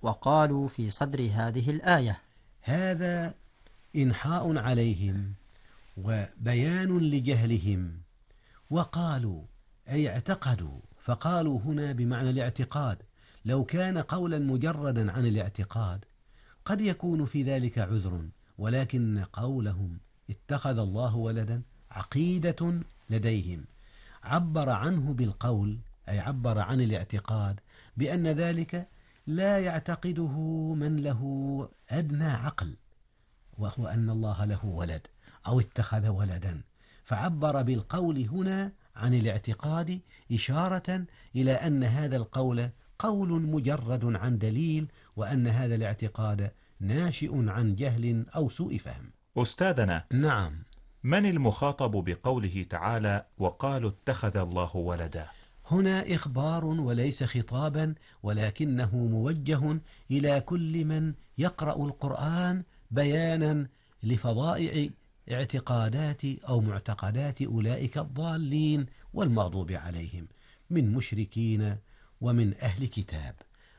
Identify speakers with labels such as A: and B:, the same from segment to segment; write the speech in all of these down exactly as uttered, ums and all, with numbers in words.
A: وقالوا في صدر هذه الآية؟
B: هذا إنحاء عليهم وبيان لجهلهم. وقالوا أي اعتقدوا، فقالوا هنا بمعنى الاعتقاد. لو كان قولا مجردا عن الاعتقاد قد يكون في ذلك عذر، ولكن قولهم اتخذ الله ولدا عقيدة لديهم، عبر عنه بالقول، أي عبر عن الاعتقاد بأن ذلك لا يعتقده من له أدنى عقل، وهو أن الله له ولد أو اتخذ ولدا، فعبر بالقول هنا عن الاعتقاد إشارة إلى أن هذا القول قول مجرد عن دليل، وأن هذا الاعتقاد ناشئ عن جهل أو سوء فهم.
C: أستاذنا،
B: نعم،
C: من المخاطب بقوله تعالى وقالوا اتخذ الله ولدا؟
B: هنا إخبار وليس خطابا، ولكنه موجه إلى كل من يقرأ القرآن بيانا لفظائع اعتقادات أو معتقدات أولئك الضالين والمغضوب عليهم من مشركين ومن أهل كتاب.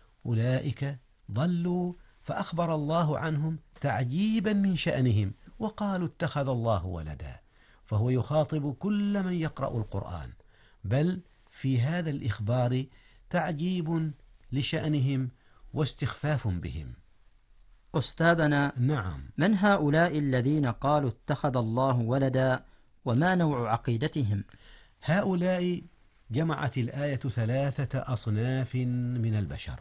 B: أولئك ضلوا، فأخبر الله عنهم تعجيبا من شأنهم، وقالوا اتخذ الله ولدا، فهو يخاطب كل من يقرأ القرآن، بل في هذا الإخبار تعجيب لشأنهم واستخفاف بهم.
A: أستاذنا،
B: نعم،
A: من هؤلاء الذين قالوا اتخذ الله ولدا، وما نوع عقيدتهم؟
B: هؤلاء جمعت الآية ثلاثة أصناف من البشر.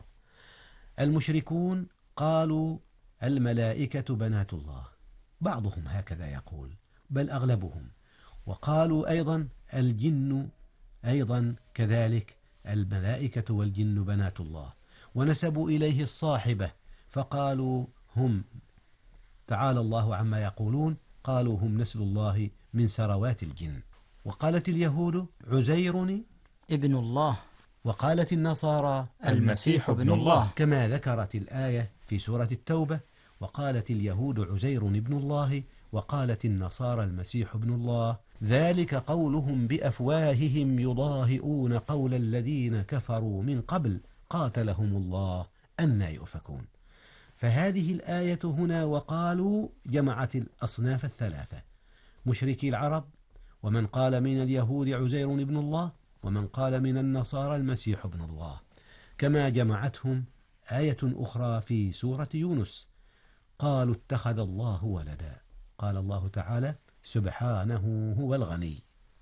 B: المشركون قالوا الملائكة بنات الله، بعضهم هكذا يقول بل أغلبهم، وقالوا أيضا الجن أيضا كذلك، الملائكة والجن بنات الله، ونسبوا إليه الصاحبة فقالوا هم، تعالى الله عما يقولون، قالوا هم نسل الله من سروات الجن. وقالت اليهود عزير ابن الله، وقالت النصارى
A: المسيح ابن الله،
B: كما ذكرت الآية في سورة التوبة: وقالت اليهود عزير ابن الله وقالت النصارى المسيح ابن الله، ذلك قولهم بأفواههم يضاهئون قول الذين كفروا من قبل قاتلهم الله أنى يؤفكون. فهذه الآية هنا وقالوا جمعت الأصناف الثلاثة: مشركي العرب، ومن قال من اليهود عزير ابن الله، ومن قال من النصارى المسيح ابن الله، كما جمعتهم آية أخرى في سورة يونس: قالوا اتخذ الله ولدا، قال الله تعالى: سبحانه هو الغني.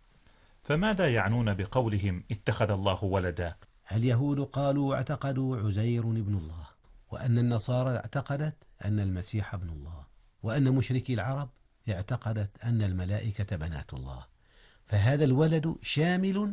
C: فماذا يعنون بقولهم اتخذ الله ولدا؟
B: اليهود قالوا اعتقدوا عزير ابن الله، وأن النصارى اعتقدت أن المسيح ابن الله، وأن مشركي العرب اعتقدت أن الملائكة بنات الله. فهذا الولد شامل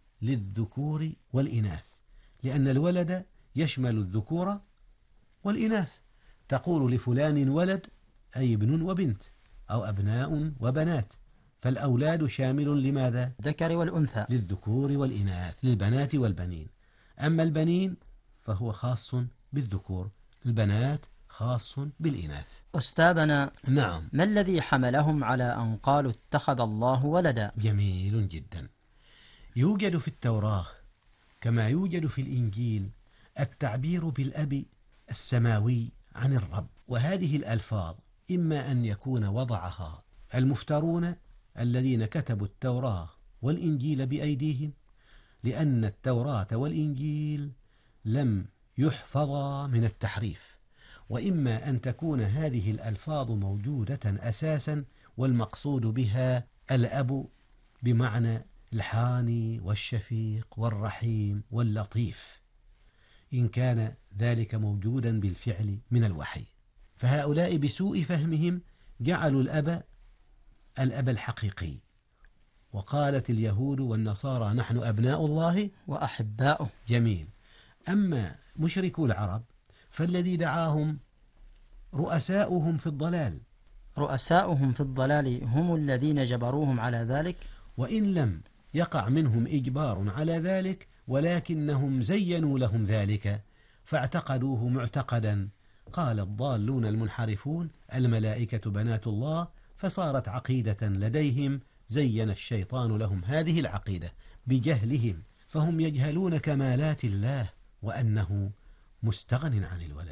B: للذكور والإناث، لأن الولد يشمل الذكور والإناث. تقول لفلان ولد أي ابن وبنت، أو أبناء وبنات، فالأولاد شامل لماذا؟
A: ذكر والأنثى،
B: للذكور والإناث، للبنات والبنين. أما البنين فهو خاص بالذكور، البنات خاص بالإناث.
A: أستاذنا،
B: نعم،
A: ما الذي حملهم على أن قالوا اتخذ الله ولدا؟
B: جميل جدا. يوجد في التوراة كما يوجد في الإنجيل التعبير بالأب السماوي عن الرب، وهذه الألفاظ إما أن يكون وضعها المفترون الذين كتبوا التوراة والإنجيل بأيديهم، لأن التوراة والإنجيل لم يحفظا من التحريف، وإما أن تكون هذه الألفاظ موجودة أساسا والمقصود بها الأب بمعنى الحاني والشفيق والرحيم واللطيف، إن كان ذلك موجودا بالفعل من الوحي. فهؤلاء بسوء فهمهم جعلوا الأب الأب الحقيقي، وقالت اليهود والنصارى نحن أبناء الله
A: وأحباؤه.
B: جميل. أما مشركو العرب فالذي دعاهم رؤساؤهم في الضلال،
A: رؤساؤهم في الضلال هم الذين جبروهم على ذلك،
B: وإن لم يقع منهم إجبار على ذلك، ولكنهم زينوا لهم ذلك فاعتقدوه معتقدا. قال الضالون المنحرفون الملائكة بنات الله، فصارت عقيدة لديهم، زين الشيطان لهم هذه العقيدة بجهلهم، فهم يجهلون كمالات الله وأنه مستغن عن الولد.